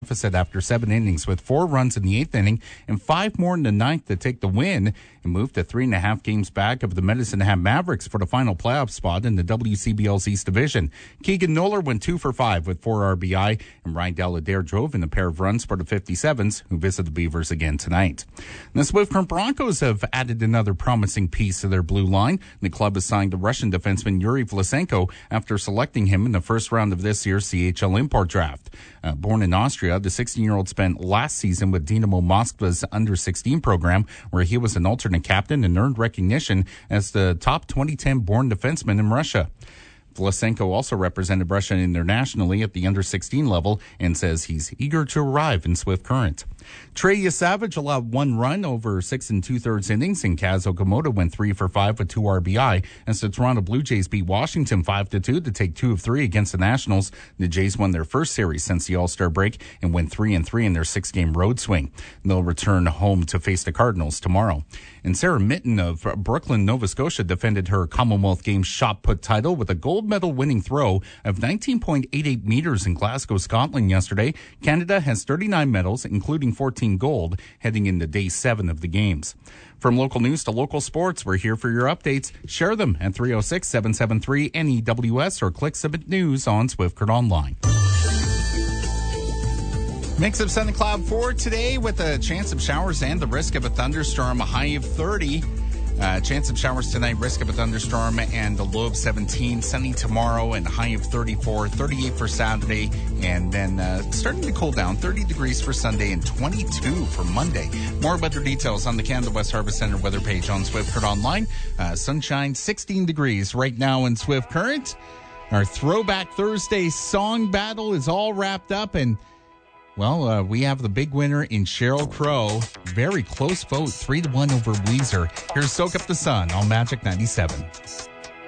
deficit after 7 innings with 4 runs in the 8th inning and 5 more in the 9th to take the win and move to 3.5 games back of the Medicine Hat Mavericks for the final playoff spot in the WCBL's East Division. Keegan Noller went 2 for 5 with 4 RBI, and Ryan Deladaire drove in a pair of runs for the 57s, who visit the Beavers again tonight. The Swift Current Broncos have added another promising piece to their blue line. The club has signed the Russian defenseman Yuri Vlasenko after selecting him in the first round of this year's CHL import draft. Born in Austria, the 16-year-old spent last season with Dynamo Moskva's under-16 program, where he was an alternate captain and earned recognition as the top 2010 born defenseman in Russia. Vlasenko also represented Russia internationally at the under-16 level and says he's eager to arrive in Swift Current. Trey Yesavage allowed 1 run over 6 2/3 innings, and Kaz Okamoto went 3 for 5 with 2 RBI as the Toronto Blue Jays beat Washington 5-2 to take 2 of 3 against the Nationals. The Jays won their first series since the All-Star break and went 3-3 in their 6-game road swing. They'll return home to face the Cardinals tomorrow. And Sarah Mitten of Brooklyn, Nova Scotia, defended her Commonwealth Games shot put title with a gold medal winning throw of 19.88 meters in Glasgow, Scotland yesterday. Canada has 39 medals, including 14 gold, heading into day 7 of the games. From local news to local sports, we're here for your updates. Share them at 306-773-NEWS or click Submit News on Swift Current Online. Mix of sun and cloud for today with a chance of showers and the risk of a thunderstorm, a high of 30. Chance of showers tonight, risk of a thunderstorm, and a low of 17. Sunny tomorrow and a high of 34, 38 for Saturday, and then starting to cool down, 30 degrees for Sunday and 22 for Monday. More weather details on the Canada West Harvest Center weather page on Swift Current Online. Sunshine, 16 degrees right now in Swift Current. Our Throwback Thursday song battle is all wrapped up, and well, we have the big winner in Sheryl Crow. Very close vote, 3-1 over Weezer. Here's Soak Up the Sun on Magic 97.